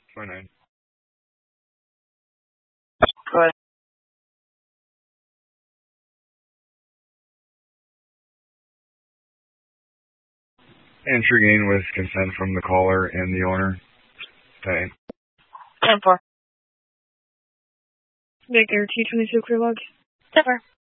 29. Go ahead. Entry gain with consent from the caller and the owner. Okay. 10-4. Victor, 222 clear log. 10-4.